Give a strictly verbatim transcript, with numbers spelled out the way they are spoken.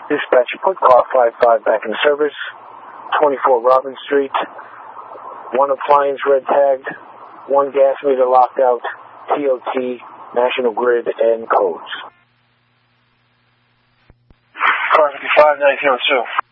Dispatch, put car five five back in service. twenty-four Robin Street. One appliance red tagged. One gas meter locked out. T O T, National Grid, and codes. Car fifty-five, nineteen oh two.